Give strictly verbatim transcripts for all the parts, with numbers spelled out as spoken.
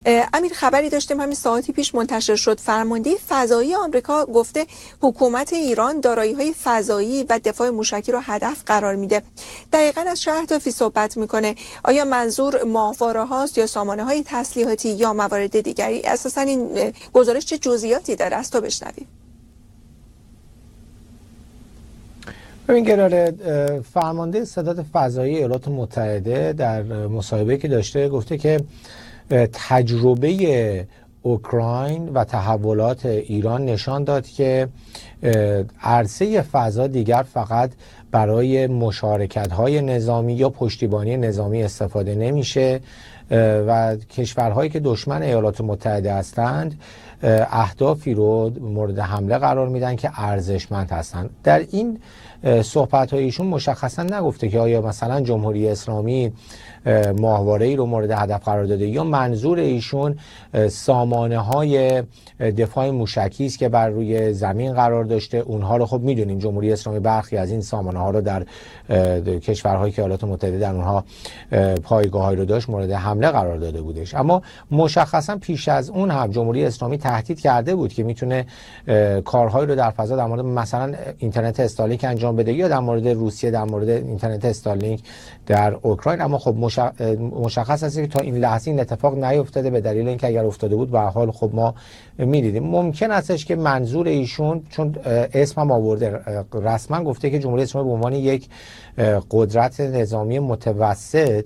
امیر، خبری داشتیم همین ساعتی پیش منتشر شد، فرمانده فضایی آمریکا گفته حکومت ایران دارایی‌های فضایی و دفاع موشکی رو هدف قرار میده. دقیقاً از چه اهدافی صحبت میکنه؟ آیا منظور ماهواره هاست یا سامانه های تسلیحاتی یا موارد دیگری؟ اساساً این گزارش چه جزئیاتی داره؟ از تو بشنویم. ببین گراره، فرمانده ستاد فضایی ایالات متحده در مصاحبه‌ای که داشته گفته که تجربه اوکراین و تحولات ایران نشان داد که عرصه فضا دیگر فقط برای مشارکت‌های نظامی یا پشتیبانی نظامی استفاده نمیشه و کشورهایی که دشمن ایالات متحده هستند اهدافی رو مورد حمله قرار میدن که ارزشمند هستند. در این صحبت هایشون مشخصا نگفته که آیا مثلا جمهوری اسلامی ماهواره ای رو مورد هدف قرار داده یا منظور ایشون سامانه های دفاع موشکی است که بر روی زمین قرار داشته. اونها رو خب میدونیم جمهوری اسلامی برخی از این سامانه ها رو در کشورهای که ایالات متحده در اونها پایگاه‌هایی رو داشت مورد حمله قرار داده بودش. اما مشخصا پیش از اون هم جمهوری اسلامی تهدید کرده بود که میتونه کارهایی رو در فضا در مورد مثلا اینترنت استارلینک انجام بده یا در مورد روسیه در مورد اینترنت استارلینک در اوکراین. اما خب مشخص است که تا این لحظه این اتفاق نیفتاده، به دلیل اینکه اگر افتاده بود به هر حال خب ما میدیدیم. ممکن استش که منظور ایشون، چون اسم هم آورده، رسما گفته که جمهوری اسلامی به عنوان یک قدرت نظامی متوسط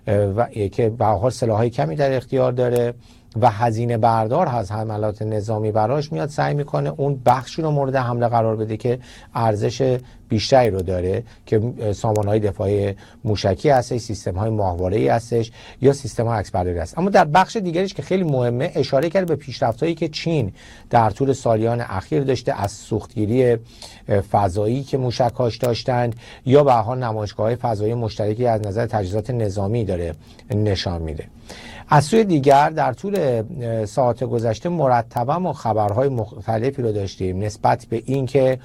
و که به هر حال سلاح‌های کمی در اختیار داره و هزینه بردار هست حملات نظامی براش، میاد سعی میکنه اون بخشی رو مورد حمله قرار بده که ارزش بیشتری رو داره که سامانه‌های دفاعی موشکی هستش، سیستم‌های ماهواره‌ای هستش یا سیستم‌های عکسبرداری است. اما در بخش دیگریش که خیلی مهمه اشاره کرد به پیشرفت‌هایی که چین در طول سالیان اخیر داشته، از سوختگیری فضایی که موشک‌هاش داشتند یا به هر حال نمایشگاه‌های فضایی مشترکی از نظر تجهیزات نظامی داره نشان میده. از سوی دیگر در طول ساعات گذشته مرتبا ما خبرهای مختلفی رو داشتیم نسبت به اینکه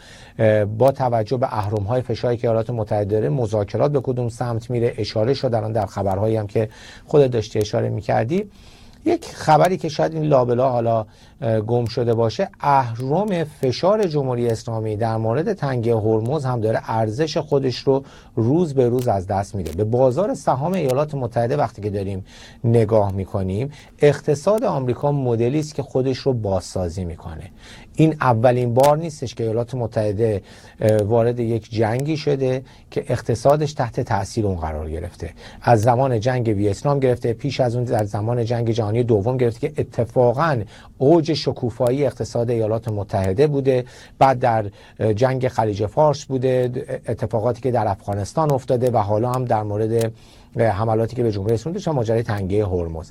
با توجه به اهرم‌های فشاری که ایالات متحده داره مذاکرات به کدوم سمت میره. اشاره شد الان در خبرهایی هم که خودت داشتی اشاره میکردی. یک خبری که شاید این لابلا حالا گم شده باشه، اهرم فشار جمهوری اسلامی در مورد تنگه هرمز هم داره ارزش خودش رو روز به روز از دست میده. به بازار سهام ایالات متحده وقتی که داریم نگاه میکنیم، اقتصاد آمریکا مدلی است که خودش رو بازسازی میکنه. این اولین بار نیستش که ایالات متحده وارد یک جنگی شده که اقتصادش تحت تاثیر اون قرار گرفته. از زمان جنگ ویتنام گرفته، پیش از اون در زمان جنگ جهانی دوم گرفته که اتفاقاً اوج شکوفایی اقتصاد ایالات متحده بوده. بعد در جنگ خلیج فارس بوده، اتفاقاتی که در افغانستان افتاده و حالا هم در مورد حملاتی که به جمهوری اسلامی داشتن، ماجرای تنگه هرمز.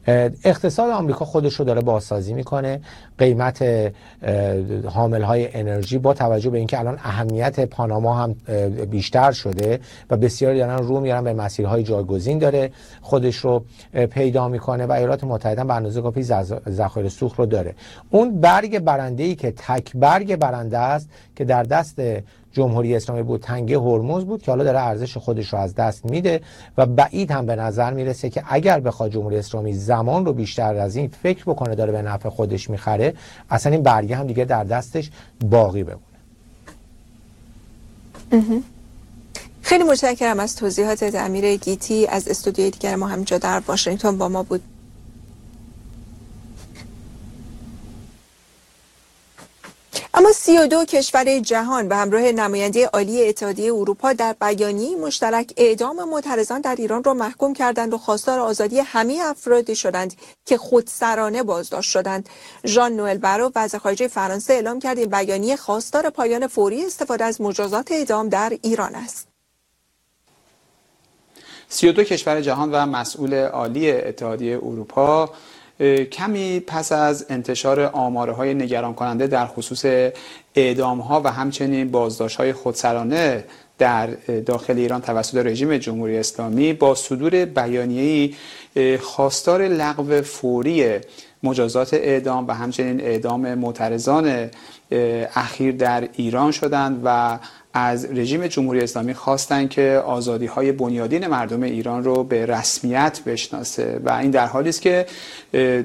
اقتصاد آمریکا خودش رو داره بازسازی میکنه. قیمت حاملهای انرژی با توجه به اینکه الان اهمیت پاناما هم بیشتر شده و بسیاری دارن رو میارن به مسیرهای جایگزین، داره خودش رو پیدا میکنه و ایالات متحده به اندازه کافی ذخایر سوخت رو داره. اون برگ برنده‌ای که تک برگ برنده است که در دست جمهوری اسلامی بود، تنگه هرمز بود که حالا داره ارزش خودش رو از دست میده و بعید هم به نظر میرسه که اگر بخواد جمهوری اسلامی زمان رو بیشتر از این فکر بکنه داره به نفع خودش میخره، اصلا این برگه هم دیگه در دستش باقی بمونه. خیلی متشکرم از توضیحات امیر گیتی. از استودیوی دیگر ما همینجا در واشنگتن با ما بود. اما سی و دو کشور جهان به همراه نماینده عالی اتحادیه اروپا در بیانیه مشترک اعدام معترضان در ایران را محکوم کردند و خواستار آزادی همه افرادی شدند که خودسرانه بازداشت شدند. ژان نوئل بارو وزیر خارجه فرانسه اعلام کرد این بیانیه خواستار پایان فوری استفاده از مجازات اعدام در ایران است. سی و دو کشور جهان و مسئول عالی اتحادیه اروپا کمی پس از انتشار آمارهای نگران کننده در خصوص اعدام‌ها و همچنین بازداشت‌های خودسرانه در داخل ایران توسط رژیم جمهوری اسلامی با صدور بیانیه‌ای خواستار لغو فوری مجازات اعدام و همچنین اعدام معترضان اخیر در ایران شدند و از رژیم جمهوری اسلامی خواستند که آزادی‌های بنیادین مردم ایران رو به رسمیت بشناسه و این در حالی است که